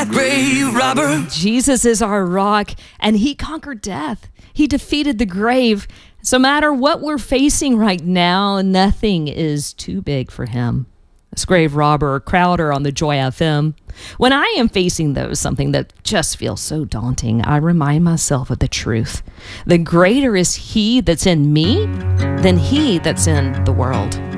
grave robber. Jesus is our rock, and he conquered death. He defeated the grave. So no matter what we're facing right now, nothing is too big for him. This grave robber Crowder on the Joy FM. When I am facing something that just feels so daunting, I remind myself of the truth. The greater is he that's in me than he that's in the world.